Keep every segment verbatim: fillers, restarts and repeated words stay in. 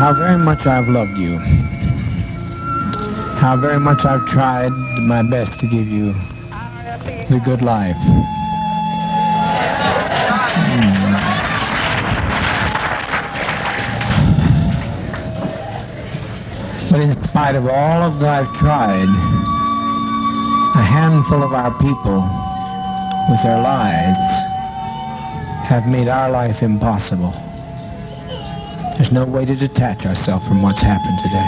how very much I've loved you, how very much I've tried my best to give you the good life. Mm. But in spite of all of that I've tried, a handful of our people with their lives have made our life impossible. There's no way to detach ourselves from what's happened today.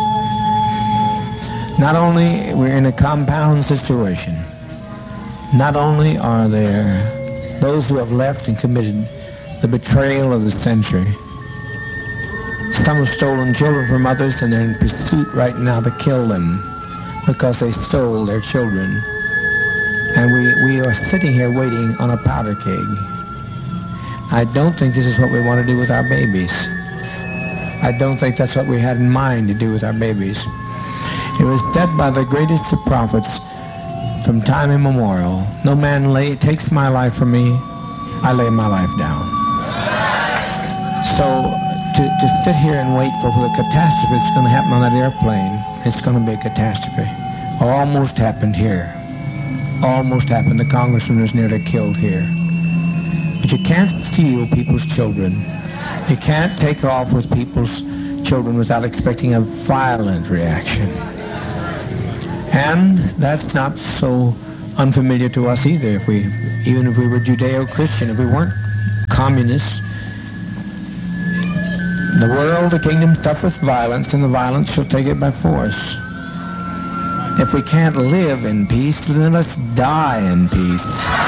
Not only we're in a compound situation, not only are there those who have left and committed the betrayal of the century. Some have stolen children from others, and they're in pursuit right now to kill them because they stole their children. And we, we are sitting here waiting on a powder keg. I don't think this is what we want to do with our babies. I don't think that's what we had in mind to do with our babies. It was said by the greatest of prophets from time immemorial, no man lay, takes my life from me, I lay my life down. So to, to sit here and wait for, for the catastrophe that's going to happen on that airplane, it's going to be a catastrophe. Almost happened here. Almost happened. The congressman was nearly killed here. But you can't steal people's children. You can't take off with people's children without expecting a violent reaction. And that's not so unfamiliar to us either. If we, even if we were Judeo-Christian, if we weren't communists, the world, the kingdom suffereth violence, and the violence shall take it by force. If we can't live in peace, then let's die in peace.